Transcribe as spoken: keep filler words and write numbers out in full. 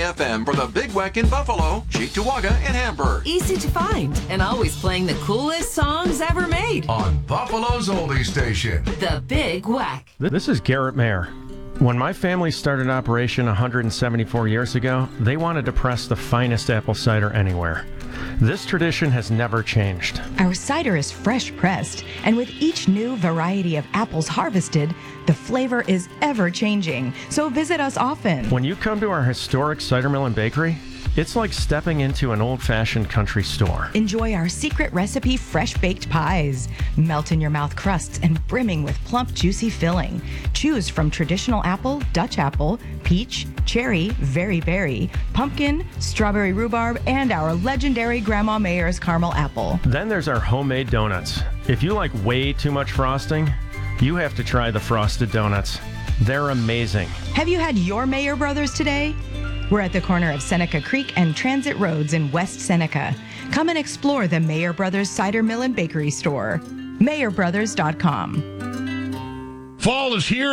F M for the Big Weck in Buffalo, Cheektowaga, and Hamburg. Easy to find and always playing the coolest songs ever made. On Buffalo's oldie station. The Big Weck. This is Garrett Mayer. When my family started operation one hundred seventy-four years ago, they wanted to press the finest apple cider anywhere. This tradition has never changed. Our cider is fresh pressed, and with each new variety of apples harvested, the flavor is ever changing. So visit us often. When you come to our historic cider mill and bakery, it's like stepping into an old-fashioned country store. Enjoy our secret recipe fresh baked pies, melt in your mouth crusts and brimming with plump, juicy filling. Choose from traditional apple, Dutch apple, peach, cherry, very berry, pumpkin, strawberry rhubarb, and our legendary Grandma Mayer's caramel apple. Then there's our homemade donuts. If you like way too much frosting, you have to try the frosted donuts. They're amazing. Have you had your Mayer Brothers today? We're at the corner of Seneca Creek and Transit Roads in West Seneca. Come and explore the Mayer Brothers Cider Mill and Bakery store. mayer brothers dot com. Fall is here.